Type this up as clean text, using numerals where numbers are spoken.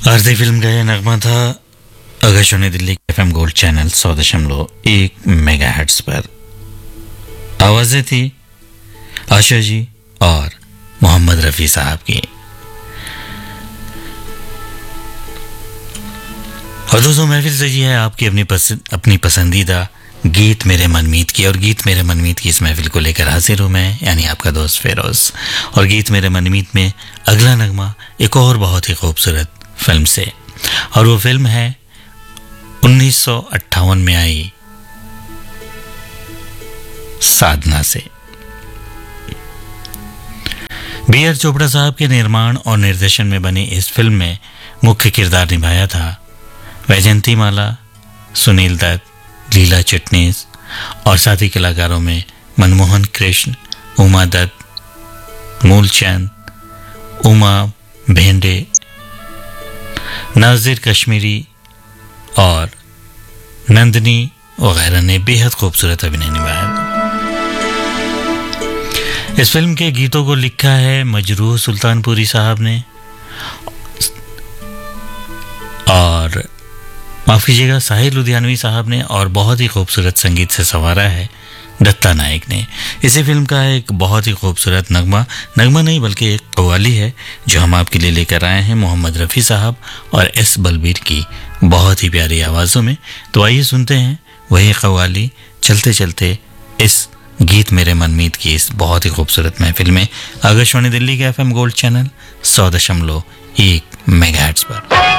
आरती film का यह नगमा था आकाशवाणी दिल्ली के एफएम गोल्ड चैनल 100.1 मेगाहर्ट्ज पर। आवाजें थी आशा जी और मोहम्मद रफ़ी साहब की। और दोस्तों, महफिल सजी है आपकी अपनी पसंदीदा गीत मेरे मनमीत की। और गीत मेरे मनमीत की इस महफिल को लेकर हाजिर हूँ मैं, यानी आपका दोस्त फेरोज। और गीत मेरे मनमीत में अगला नगमा एक और बहुत ही खूबसूरत फिल्म से, और वो फिल्म है 1958 में आई साधना से। बी आर चोपड़ा साहब के निर्माण और निर्देशन में बनी इस फिल्म में मुख्य किरदार निभाया था वैजयंती माला, सुनील दत्त, लीला चिटनीस और साथी कलाकारों में मनमोहन कृष्ण, उमा दत्त, मूलचंद, उमा भेंडे, नाजिर कश्मीरी और नंदनी वगैरह ने बेहद खूबसूरत अभिनय निभाया। इस फिल्म के गीतों को लिखा है मजरूह सुल्तानपुरी साहब ने, और माफ कीजिएगा साहिर लुधियानवी साहब ने, और बहुत ही खूबसूरत संगीत से संवारा है दत्ता नायक ने। इसी फिल्म का एक बहुत ही खूबसूरत नगमा नहीं बल्कि एक कव्वाली है जो हम आपके लिए लेकर आए हैं मोहम्मद रफ़ी साहब और एस बलबीर की बहुत ही प्यारी आवाज़ों में। तो आइए सुनते हैं वही कव्वाली चलते चलते इस गीत मेरे मनमीत की इस बहुत ही खूबसूरत महफिल में आकाशवाणी दिल्ली के एफएम गोल्ड चैनल 100.1 मेगाहर्ट्ज पर।